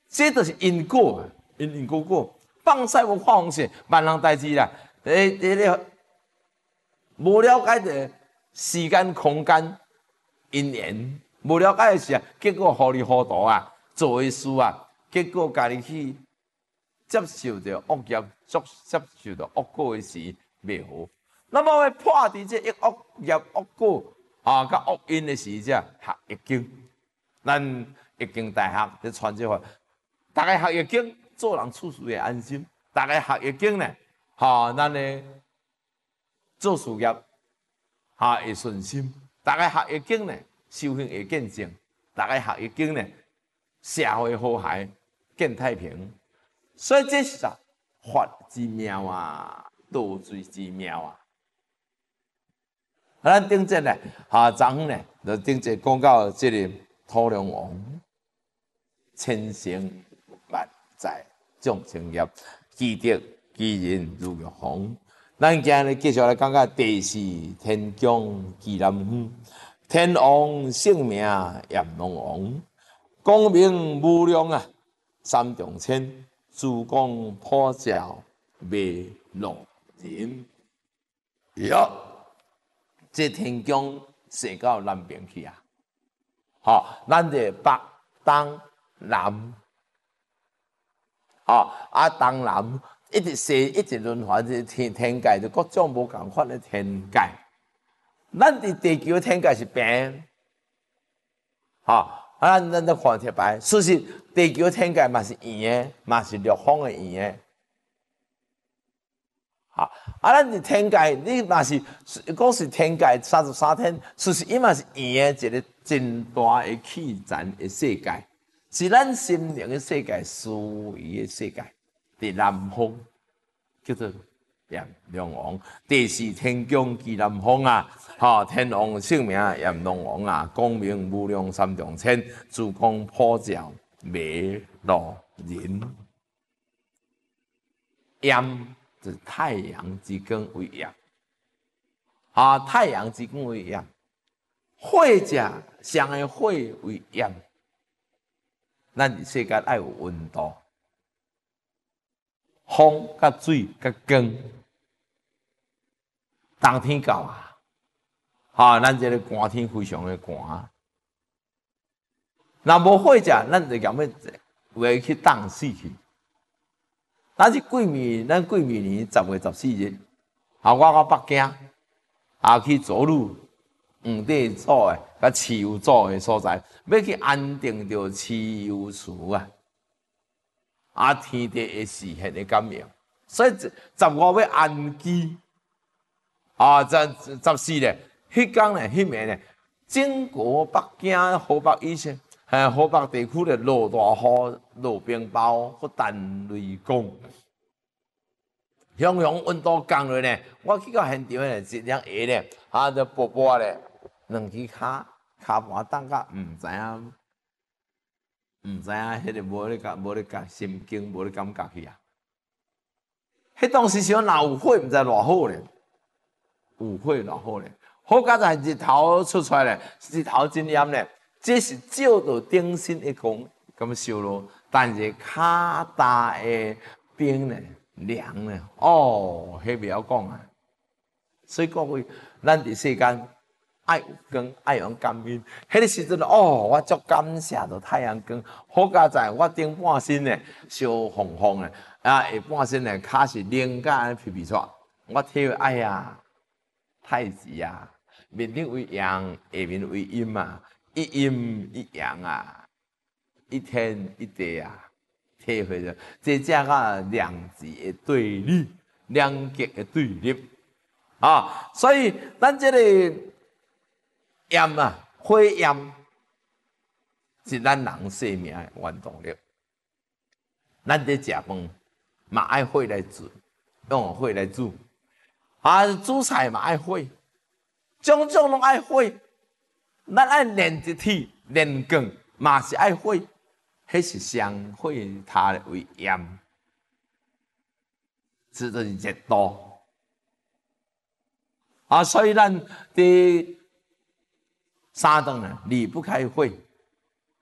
这就是因果啊，因果。放晒无化风险，万人代志啦。无了解的时间、空间、因缘，无了解的是啊，结果糊里糊涂啊，做的事啊，结果家己去接受着恶业，接受着恶果的时，袂好。那么要破除这一恶业、恶果啊，甲恶因的时，则学易经。咱易经大学咧传这话，大家学易经，做人处事会安心。大家学易经呢，咱呢做事业会顺心。大家学易经呢，修行会见证。大家学易经呢，社会和谐，见太平。所以这是啥？法之妙啊，道水之妙啊！咱顶节呢，昨昏呢，就顶节讲到这个土龙王，千生万载众生业，积德积人如玉皇。咱今日继续来讲讲第四天降纪南风，天王性命炎龙王，光明无量啊，三重天，珠光普照未落人。哟，这天降射到南边去啊！咱这北、东、南，东南一直射，一直轮环，这天界就各种无共款的天界。咱伫地球的天界是平，咱都看铁牌。事实地球的天界嘛是圆的，嘛是六方的圆的。咱伫天界，你嘛是讲是天界33天，事实伊嘛是圆的一个真大的气层的世界，是咱心灵的世界、思维的世界。伫南方叫做炎龙王，第四天降纪南风啊！天王性命炎龙王啊，光明无量三重天，珠光普照未落人。炎就是太阳之光为炎，太阳之光为炎。火者上的火为炎，咱伫世界爱有温度。风、甲水、甲光，冬天到啊，咱这个寒天非常的寒。若无火者，咱就咸要会去冻死去。咱是过年10月14日，我到北京，去走路黄帝祖的、甲蚩尤祖的所在，要去安定着蚩尤祠啊。天地会视现的感应，所以15要安基14咧，迄天咧，迄暝咧，整个北京、河北以前，河北地区咧落大雨、落冰雹、或弹雷公，熊熊温度降落咧。我去到现场咧，一两下咧，就薄薄咧，两只骹盘冻甲毋知影，迄个无咧甲心经，无咧感觉去啊。迄当时想若有火，毋知偌好咧，有火偌好咧。好佳在日头出出来咧，日头真炎咧，这是照到顶身的光咁烧咯。但是骹大的冰咧，凉咧，迄袂晓讲啊。所以各位，咱伫世间爱有光，爱用感应。迄个时阵，我足感谢着太阳光。好佳在我顶半身咧烧红红诶，下半身咧骹是冷甲安尼皮出。我体会，哎呀，太极啊，面顶为阳，下面为阴啊，一阴一阳啊，一天一地啊，体会着这正个两极的对立，两极的对立所以咱这个炎火炎是咱人生命的原动力。咱在食饭嘛爱火来煮，用火来煮煮菜嘛爱火，种种拢爱火。咱爱练一体练光嘛是爱火，迄是上火它为炎，这就是热度所以咱伫三顿离不开火。